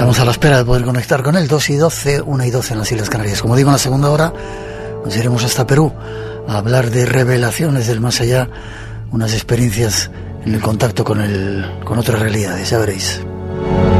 Estamos a la espera de poder conectar con él. 2:12, 1:12 en las Islas Canarias. Como digo, en la segunda hora nos iremos hasta Perú a hablar de revelaciones del más allá, unas experiencias en el contacto con otras realidades, ya veréis.